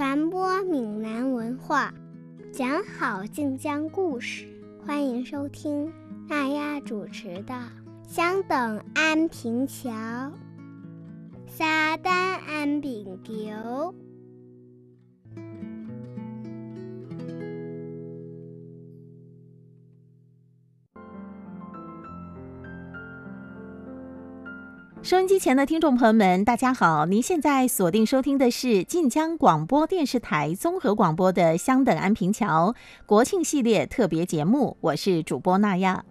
传播闽南文化，讲好晋江故事。欢迎收听娜亚主持的相等安平桥沙丹安平桥。 收音机前的听众朋友们，大家好！您现在锁定收听的是晋江广播电视台综合广播的相等安平桥国庆系列特别节目，我是主播娜亚。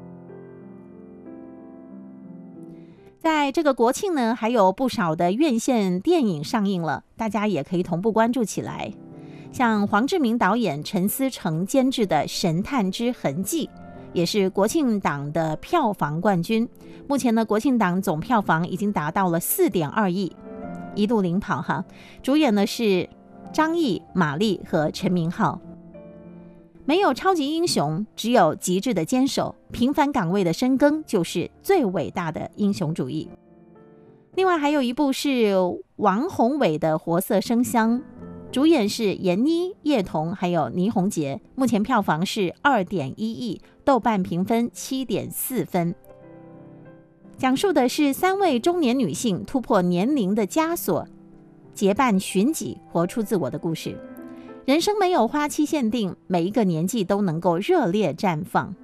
在这个国庆呢，还有不少的院线电影上映了，大家也可以同步关注起来。像黄志明导演、陈思诚监制的《神探之痕迹》也是国庆档的票房冠军。目前呢，国庆档总票房已经达到了4.2亿，一度领跑哈。主演呢是张译、马丽和陈明昊。没有超级英雄，只有极致的坚守，平凡岗位的深耕就是最伟大的英雄主义。另外还有一部是王宏伟的《活色生香》，主演是闫妮、叶童还有倪虹洁，目前票房是2.1亿，豆瓣评分7.4分。讲述的是3位中年女性突破年龄的枷锁，结伴寻己，活出自我的故事。人生没有花期限定，每一个年纪都能够热烈绽放。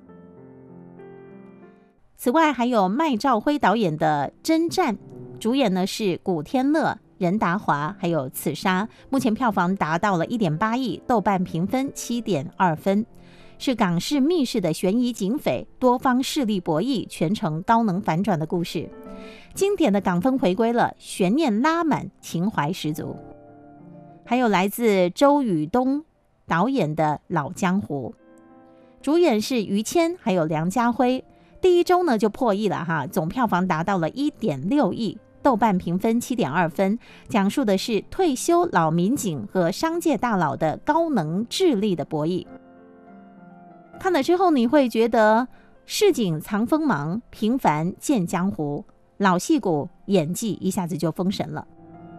此外还有麦兆辉导演的《征战》，主演呢是古天乐、任达华还有刺杀，目前票房达到了1.8亿，豆瓣评分7.2分。是港式密室的悬疑警匪，多方势力博弈，全程高能反转的故事。经典的港风回归了，悬念拉满，情怀十足。还有来自周宇东导演的《老江湖》，主演是于谦还有梁家辉。第一周呢就破亿了哈，总票房达到了1.6亿，豆瓣评分7.2分。讲述的是退休老民警和商界大佬的高能智力的博弈。看了之后你会觉得市井藏锋芒，平凡见江湖，老戏骨演技一下子就封神了。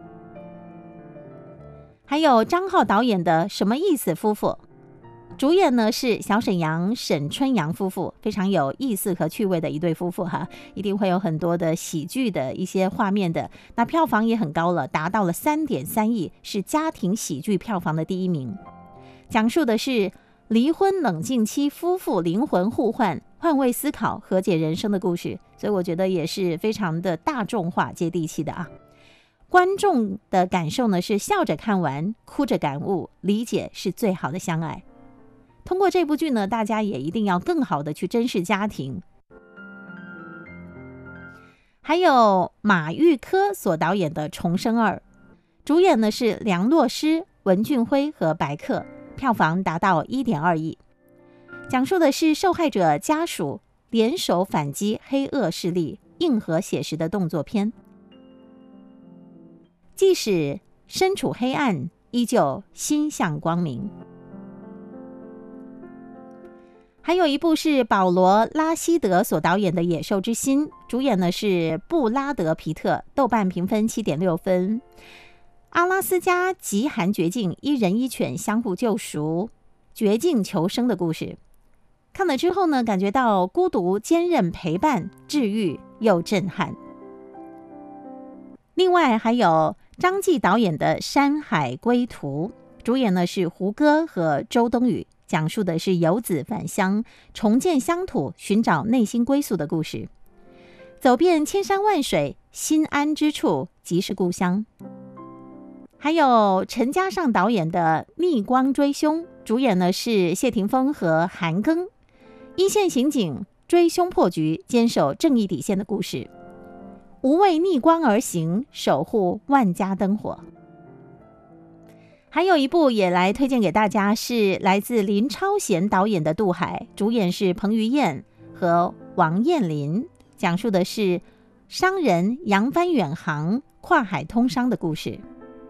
还有张浩导演的《什么意思夫妇》，主演呢是小沈阳、沈春阳夫妇，非常有意思和趣味的一对夫妇哈，一定会有很多的喜剧的一些画面的。那票房也很高了，达到了3.3亿，是家庭喜剧票房的第1名。讲述的是离婚冷静期夫妇灵魂互换，换位思考，和解人生的故事，所以我觉得也是非常的大众化、接地气的啊。观众的感受呢是笑着看完，哭着感悟，理解是最好的相爱。通过这部剧呢，大家也一定要更好的去珍视家庭。还有马玉科所导演的《重生2》，主演呢是梁洛施、文俊辉和白客，票房达到1.2亿。讲述的是受害者家属联手反击黑恶势力，硬核写实的动作片。即使身处黑暗，依旧心向光明。还有一部是保罗·拉希德所导演的《野兽之心》，主演呢是布拉德·皮特，豆瓣评分7.6分。阿拉斯加极寒绝境，一人一犬相互救赎，绝境求生的故事。看了之后呢，感觉到孤独、坚韧、陪伴、治愈又震撼。另外还有张继导演的《山海归途》，主演呢是胡歌和周冬雨，讲述的是游子返乡，重建乡土，寻找内心归宿的故事。走遍千山万水，心安之处即是故乡。还有陈嘉上导演的《逆光追凶》，主演呢是谢霆锋和韩庚，一线刑警追凶破局，坚守正义底线的故事。无畏逆光而行，守护万家灯火。还有一部也来推荐给大家，是来自林超贤导演的《渡海》，主演是彭于晏和王彦霖，讲述的是商人扬帆远航、跨海通商的故事。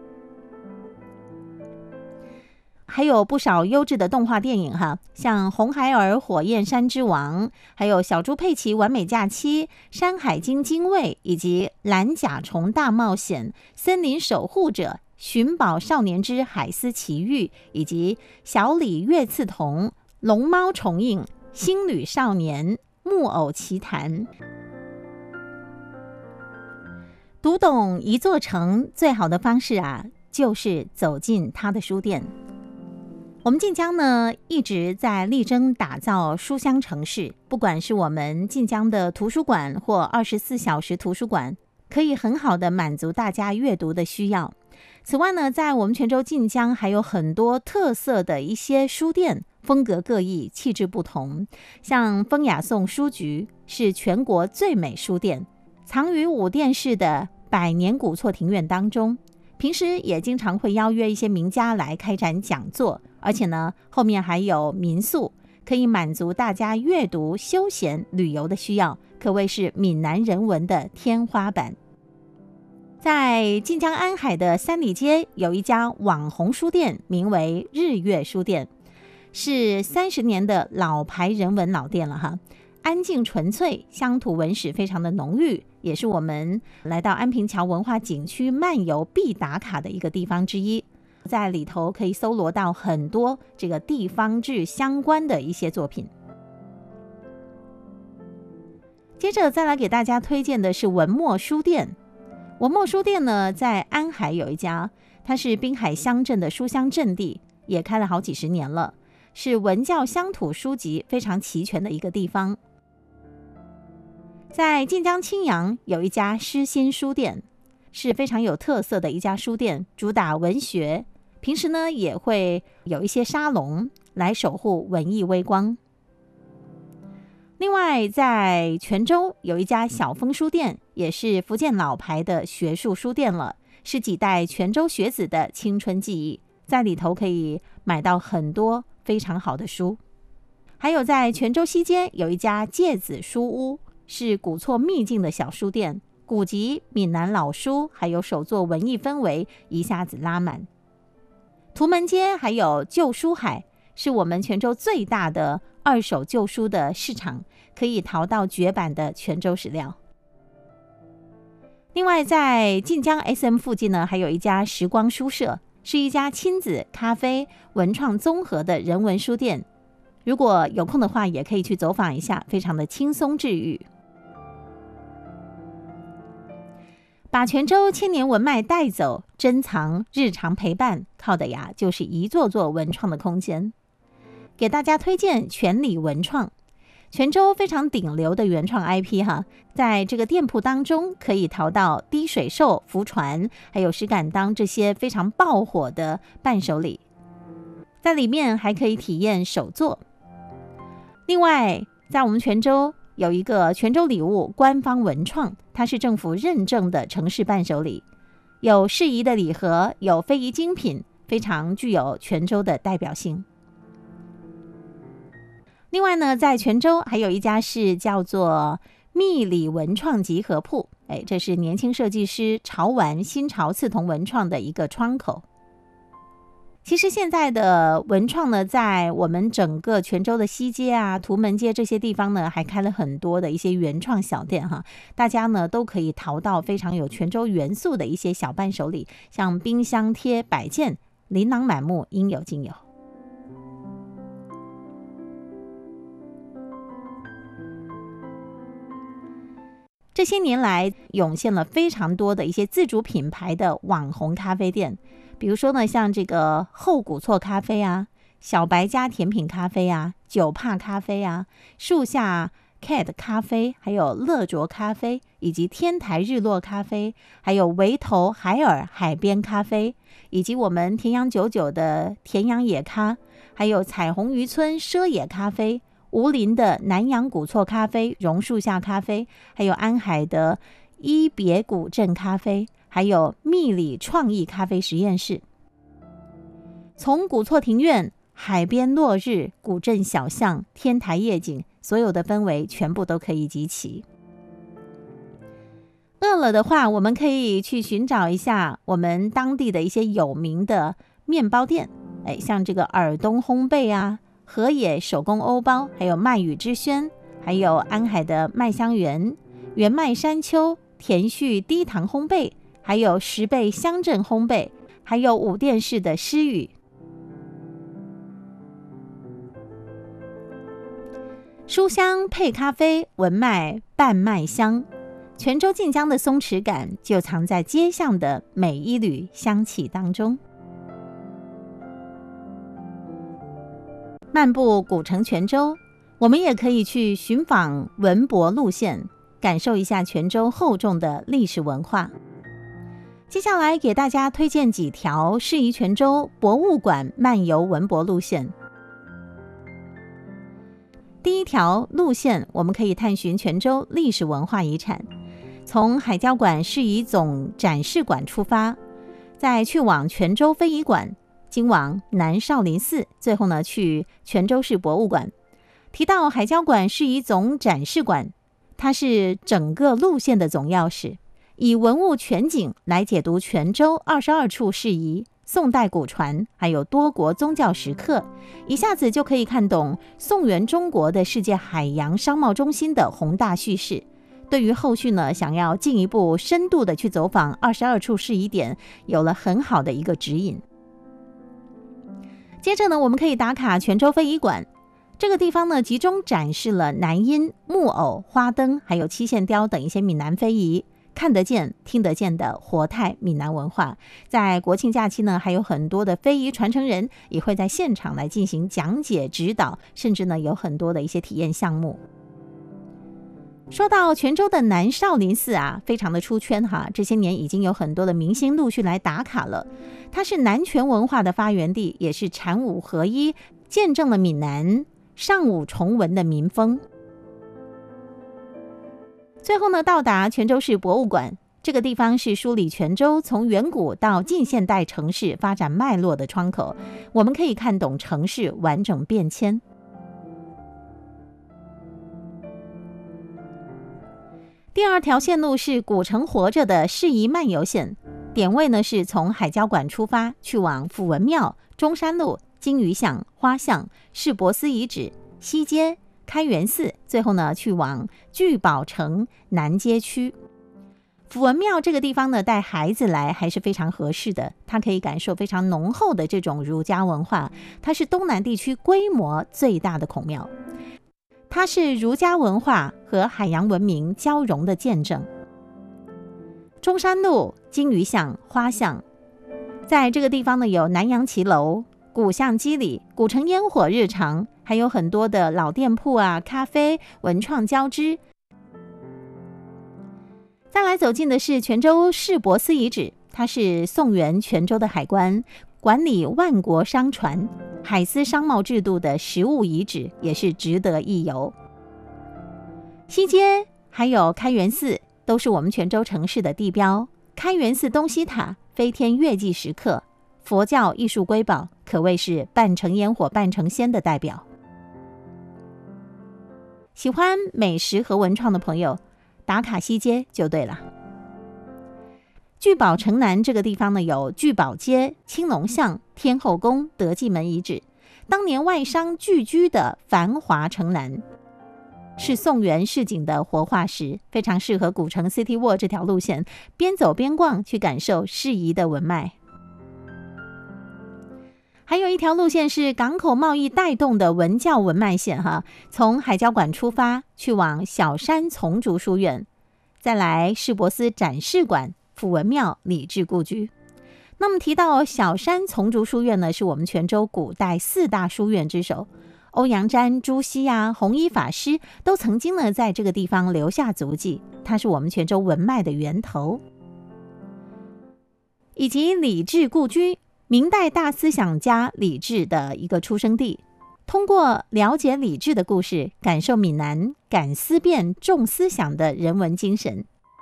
还有不少优质的动画电影哈，像《红孩儿》《火焰山之王》，还有小猪佩奇《完美假期》、《山海经》精卫，以及蓝甲虫大冒险、森林守护者、 寻宝少年之海丝奇遇，以及小李月刺桐、龙猫重映、星旅少年、木偶奇谈。读懂一座城最好的方式啊，就是走进它的书店。我们晋江呢，一直在力争打造书香城市，不管是我们晋江的图书馆或24小时图书馆，可以很好的满足大家阅读的需要。此外呢，在我们泉州晋江还有很多特色的一些书店，风格各异，气质不同。像风雅颂书局是全国最美书店，藏于五殿式的百年古厝庭院当中，平时也经常会邀约一些名家来开展讲座，而且呢，后面还有民宿，可以满足大家阅读、休闲、旅游的需要，可谓是闽南人文的天花板。在晋江安海的三里街有一家网红书店，名为日月书店，是30年的老牌人文老店了哈。安静纯粹，乡土文史非常的浓郁，也是我们来到安平桥文化景区漫游必打卡的一个地方之一。在里头可以搜罗到很多这个地方志相关的一些作品。接着再来给大家推荐的是文墨书店。文墨书店呢，在安海有一家，它是滨海乡镇的书香阵地，也开了好几十年了，是文教乡土书籍非常齐全的一个地方。在晋江青阳有一家诗心书店，是非常有特色的一家书店，主打文学，平时呢也会有一些沙龙来守护文艺微光。另外在泉州有一家小峰书店，也是福建老牌的学术书店了，是几代泉州学子的青春记忆，在里头可以买到很多非常好的书。还有在泉州西街有一家芥子书屋，是古厝秘境的小书店，古籍、闽南老书还有手作文艺氛围一下子拉满。图门街还有旧书海，是我们泉州最大的二手旧书的市场，可以淘到绝版的泉州史料。另外在晋江 SM 附近呢，还有一家时光书社，是一家亲子、咖啡、文创综合的人文书店，如果有空的话也可以去走访一下，非常的轻松治愈。把泉州千年文脉带走，珍藏日常陪伴，靠的呀就是一座座文创的空间。给大家推荐泉里文创，泉州非常顶流的原创 IP 哈，在这个店铺当中可以淘到滴水兽、浮船还有石敢当这些非常爆火的伴手礼，在里面还可以体验手作。另外在我们泉州有一个泉州礼物官方文创，它是政府认证的城市伴手礼，有适宜的礼盒，有非遗精品，非常具有泉州的代表性。另外呢，在泉州还有一家是叫做蜜里文创集合铺，这是年轻设计师潮玩新潮刺桐文创的一个窗口。其实现在的文创呢，在我们整个泉州的西街啊、图门街这些地方呢，还开了很多的一些原创小店哈，大家呢都可以淘到非常有泉州元素的一些小伴手礼，像冰箱贴、摆件，琳琅满目，应有尽有。这些年来涌现了非常多的一些自主品牌的网红咖啡店，比如说呢，像这个后古厝咖啡啊、小白家甜品咖啡啊、酒帕咖啡啊、树下 Cat 咖啡，还有乐卓咖啡，以及天台日落咖啡，还有围头海尔海边咖啡，以及我们田阳99的田阳野咖，还有彩虹渔村奢野咖啡，吴林的南洋古厝咖啡、榕树下咖啡，还有安海的伊别古镇咖啡，还有蜜里创意咖啡实验室。从古厝庭院、海边落日、古镇小巷、天台夜景，所有的氛围全部都可以集齐。饿了的话，我们可以去寻找一下我们当地的一些有名的面包店，像这个尔东烘焙啊、河野手工欧包，还有麦语之轩，还有安海的麦香园、原麦山丘、田旭低糖烘焙，还有10倍乡镇烘焙， 还有五殿式的诗语。书香配咖啡，文脉伴麦香。泉州晋江的松弛感就藏在街巷的每一缕香气当中。漫步古城泉州，我们也可以去寻访文博路线，感受一下泉州厚重的历史文化。接下来给大家推荐几条适宜泉州博物馆漫游文博路线。第一条路线，我们可以探寻泉州历史文化遗产，从海交馆适宜总展示馆出发，再去往泉州非遗馆，经往南少林寺，最后呢去泉州市博物馆。提到海交馆适宜总展示馆，它是整个路线的总钥匙，以文物全景来解读泉州22处事宜、宋代古传，还有多国宗教时刻，一下子就可以看懂宋元中国的世界海洋商贸中心的宏大叙事。对于后续呢，想要进一步深度的去走访22处事宜点，有了很好的一个指引。接着呢，我们可以打卡泉州非遗馆。这个地方呢，集中展示了南音、木偶、花灯，还有七线雕等一些闽南非遗，看得见、听得见的活态闽南文化。在国庆假期呢，还有很多的非遗传承人也会在现场来进行讲解、指导，甚至呢有很多的一些体验项目。说到泉州的南少林寺啊，非常的出圈哈，这些年已经有很多的明星陆续来打卡了。它是南泉文化的发源地，也是禅武合一，见证了闽南上武崇文的民风。最后呢，到达泉州市博物馆，这个地方是梳理泉州从远古到近现代城市发展脉络的窗口，我们可以看懂城市完整变迁。第二条线路是古城活着的适宜漫游线，点位呢是从海交馆出发，去往辅文庙、中山路、金鱼巷、花巷、市博司遗址、西街、开元寺，最后呢去往聚宝城南街区。辅文庙这个地方呢，带孩子来还是非常合适的，它可以感受非常浓厚的这种儒家文化，它是东南地区规模最大的孔庙。它是儒家文化和海洋文明交融的见证。中山路、金鱼巷、花巷，在这个地方呢有南洋骑楼、古巷基里、古城烟火日常，还有很多的老店铺啊、咖啡、文创交织。再来走进的是泉州市博司遗址，它是宋元泉州的海关，管理万国商船、海丝商贸制度的实物遗址，也是值得一游。西街还有开元寺都是我们泉州城市的地标，开元寺东西塔、飞天月季石刻、佛教艺术瑰宝，可谓是半城烟火半城仙的代表。喜欢美食和文创的朋友，打卡西街就对了。聚宝城南这个地方呢，有聚宝街、青龙巷、天后宫、德记门遗址，当年外商聚居的繁华城南，是宋元市井的活化石，非常适合古城 City Walk 这条路线，边走边逛，去感受适宜的文脉。还有一条路线是港口贸易带动的文教文脉线哈，从海交馆出发，去往小山丛竹书院，再来市博司展示馆、辅文庙、李治故居。那么提到小山丛竹书院呢，是我们泉州古代4大书院之首，欧阳詹、朱熹啊、弘一法师都曾经呢在这个地方留下足迹，它是我们泉州文脉的源头。以及李治故居，明代大思想家李治的一个出生地，通过了解李治的故事，感受闽南敢思辨、重思想的人文精神。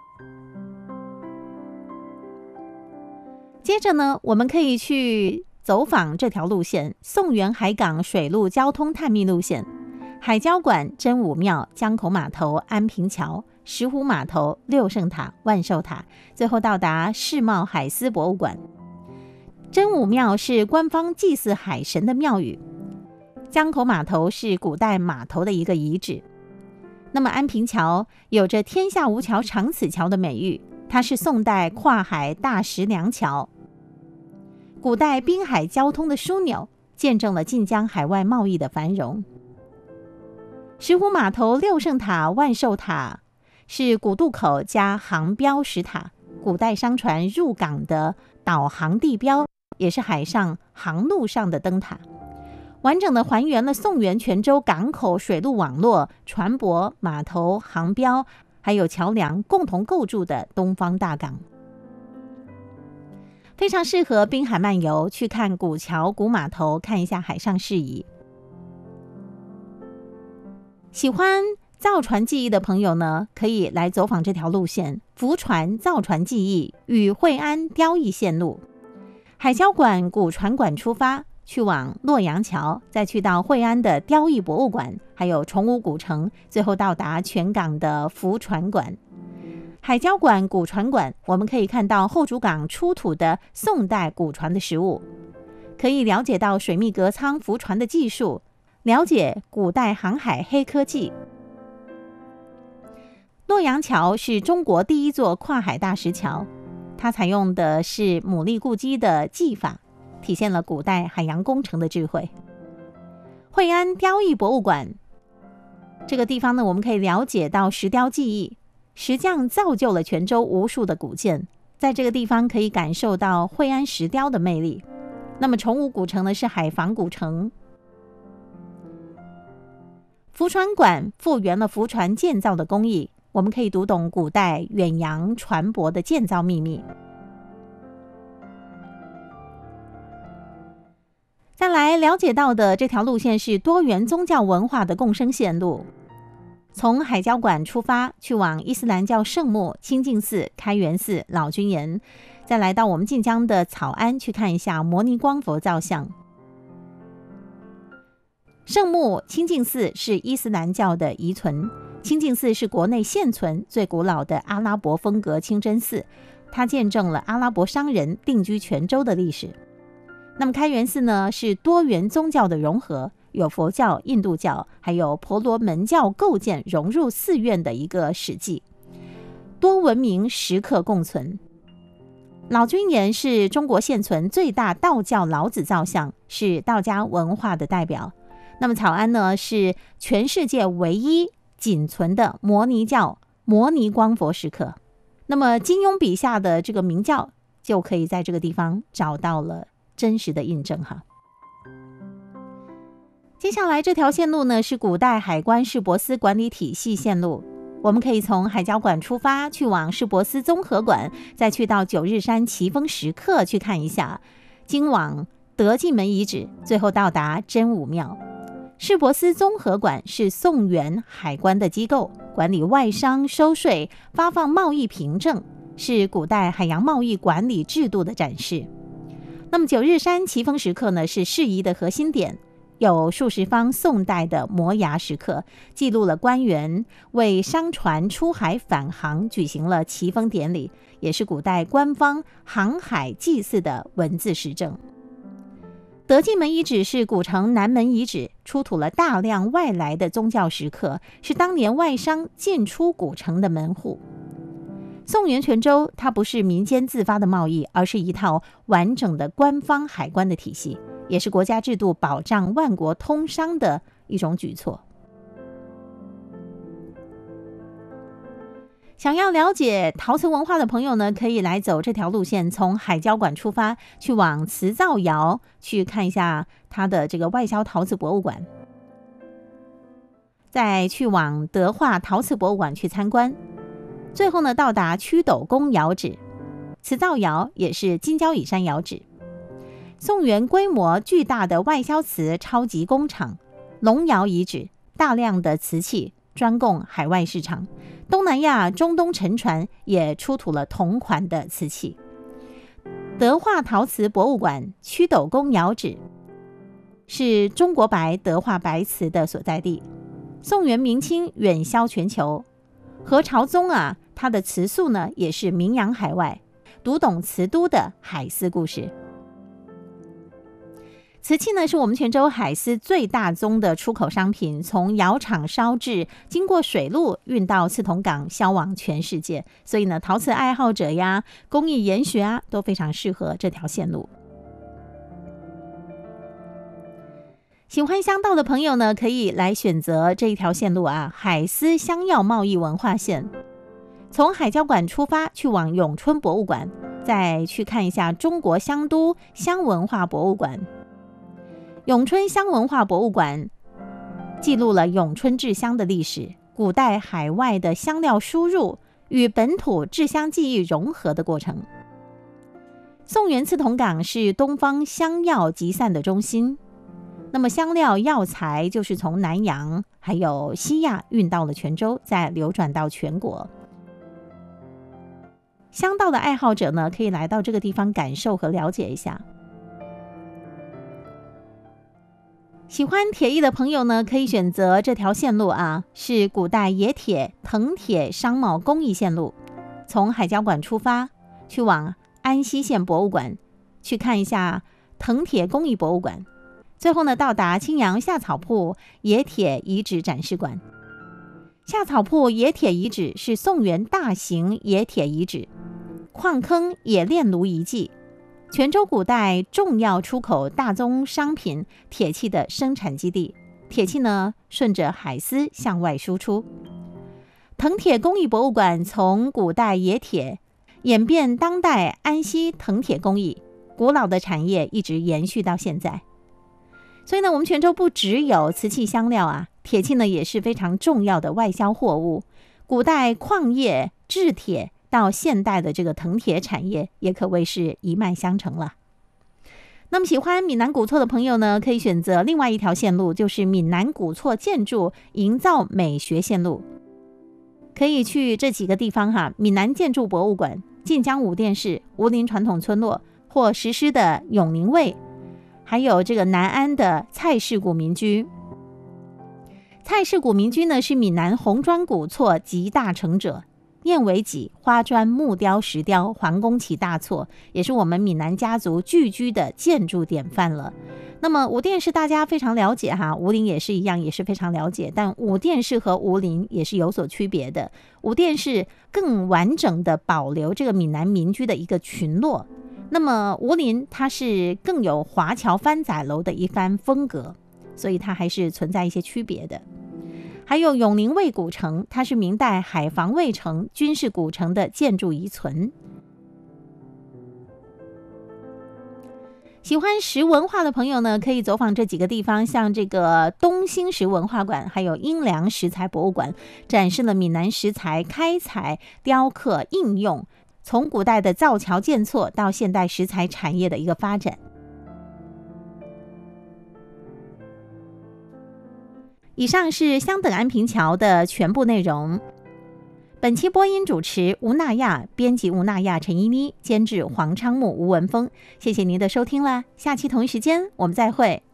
接着呢，我们可以去走访这条路线，宋元海港水陆交通探秘路线，海交馆、真武庙、江口码头、安平桥、石湖码头、六圣塔、万寿塔，最后到达世贸海丝博物馆。真武庙是官方祭祀海神的庙宇，江口码头是古代码头的一个遗址。那么安平桥有着天下无桥长此桥的美誉，它是宋代跨海大石梁桥。 古代滨海交通的枢纽，见证了晋江海外贸易的繁荣。石虎码头六圣塔、万寿塔是古渡口加航标石塔，古代商船入港的导航地标，也是海上航路上的灯塔，完整的还原了宋元泉州港口水陆网络、船舶、码头、航标还有桥梁共同构筑的东方大港，非常适合滨海漫游，去看古桥、古码头，看一下海上事宜。喜欢造船技艺的朋友呢，可以来走访这条路线，浮船造船技艺与惠安雕艺线路。海交馆古船馆出发，去往洛阳桥，再去到惠安的雕艺博物馆，还有崇武古城，最后到达全港的浮船馆。海交馆古船馆，我们可以看到后竹港出土的宋代古船的实物，可以了解到水密隔舱浮船的技术，了解古代航海黑科技。洛阳桥是中国第一座跨海大石桥，它采用的是牡蛎固基的技法，体现了古代海洋工程的智慧。惠安雕艺博物馆这个地方呢，我们可以了解到石雕技艺，石匠造就了泉州无数的古建，在这个地方可以感受到惠安石雕的魅力。那么崇武古城呢，是海防古城。浮船馆复原了浮船建造的工艺，我们可以读懂古代远洋船舶的建造秘密。再来了解到的这条路线是多元宗教文化的共生线路，从海交馆出发，去往伊斯兰教圣墓、清净寺、开元寺、老君岩，再来到我们晋江的草庵，去看一下摩尼光佛造像。圣墓、清净寺是伊斯兰教的遗存，清净寺是国内现存最古老的阿拉伯风格清真寺，它见证了阿拉伯商人定居泉州的历史。那么开元寺呢，是多元宗教的融合，有佛教、印度教还有婆罗门教构建融入寺院的一个史迹，多文明时刻共存。老君岩是中国现存最大道教老子造像，是道家文化的代表。那么草庵呢，是全世界唯一仅存的摩尼教摩尼光佛石刻。那么金庸笔下的这个明教，就可以在这个地方找到了真实的印证哈。接下来这条线路呢，是古代海关市舶司管理体系线路，我们可以从海交馆出发，去往市舶司综合馆，再去到九日山奇峰石刻去看一下，经往德进门遗址，最后到达真武庙。市舶司综合馆是宋元海关的机构，管理外商、收税、发放贸易凭证，是古代海洋贸易管理制度的展示。那么九日山奇峰石刻呢，是事宜的核心点，有数十方宋代的摩崖石刻，记录了官员为商船出海返航举行了奇峰典礼，也是古代官方航海祭祀的文字实证。德进门遗址是古城南门遗址，出土了大量外来的宗教石刻，是当年外商进出古城的门户。宋元泉州它不是民间自发的贸易，而是一套完整的官方海关的体系，也是国家制度保障万国通商的一种举措。想要了解陶瓷文化的朋友呢，可以来走这条路线，从海交馆出发，去往瓷造窑去看一下它的这个外销陶瓷博物馆，再去往德化陶瓷博物馆去参观，最后呢到达曲斗宫窑址。瓷造窑也是金郊乙山窑址，宋元规模巨大的外销瓷超级工厂，龙窑遗址，大量的瓷器专供海外市场。东南亚、中东沉船也出土了同款的瓷器。德化陶瓷博物馆曲斗宫窑址是中国白德化白瓷的所在地，宋元明清远销全球。何朝宗啊，他的瓷塑呢也是名扬海外，读懂瓷都的海丝故事。瓷器呢是我们泉州海丝最大宗的出口商品，从窑厂烧制，经过水路运到刺桐港，销往全世界。所以呢，陶瓷爱好者呀、工艺研学啊，都非常适合这条线路。 喜欢香道的朋友呢，可以来选择这一条线路啊，海丝香药贸易文化线。从海交馆出发，去往永春博物馆，再去看一下中国香都香文化博物馆。永春香文化博物馆记录了永春制香的历史，古代海外的香料输入与本土制香技艺融合的过程。宋元刺桐港是东方香药集散的中心，那么香料药材就是从南洋还有西亚运到了泉州，再流转到全国。香道的爱好者呢，可以来到这个地方感受和了解一下。喜欢铁艺的朋友呢，可以选择这条线路啊，是古代冶铁、藤铁商贸工艺线路。从海交馆出发，去往安溪县博物馆，去看一下藤铁工艺博物馆。最后呢，到达青阳下草铺冶铁遗址展示馆。下草铺冶铁遗址是宋元大型冶铁遗址，矿坑冶炼炉遗迹。泉州古代重要出口大宗商品铁器的生产基地，铁器呢顺着海丝向外输出。藤铁工艺博物馆从古代冶铁演变当代安溪藤铁工艺，古老的产业一直延续到现在。所以呢，我们泉州不只有瓷器香料啊，铁器呢也是非常重要的外销货物。古代矿业制铁到现代的这个藤铁产业，也可谓是一脉相承了。那么喜欢闽南古厝的朋友呢，可以选择另外一条线路，就是闽南古厝建筑营造美学线路。可以去这几个地方哈：闽南建筑博物馆、晋江五殿市、吴林传统村落或实施的永宁卫，还有这个南安的蔡氏古民居。蔡氏古民居呢，是闽南红砖古厝集大成者。燕尾脊、花砖、木雕、石雕、皇宫起大厝，也是我们闽南家族聚居的建筑典范了。那么五殿市大家非常了解哈，吴林也是一样，也是非常了解。但五殿市和吴林也是有所区别的。五殿市更完整的保留这个闽南民居的一个群落，那么吴林它是更有华侨番仔楼的一番风格，所以它还是存在一些区别的。还有永宁卫古城，它是明代海防卫城军事古城的建筑遗存。喜欢石文化的朋友呢，可以走访这几个地方，像这个东兴石文化馆，还有阴凉石材博物馆，展示了闽南石材开采、雕刻、应用，从古代的造桥建厝到现代石材产业的一个发展。以上是香等安平桥的全部内容。本期播音主持吴娜亚，编辑吴娜亚、陈依妮，监制黄昌木、吴文峰。谢谢您的收听啦，下期同一时间我们再会。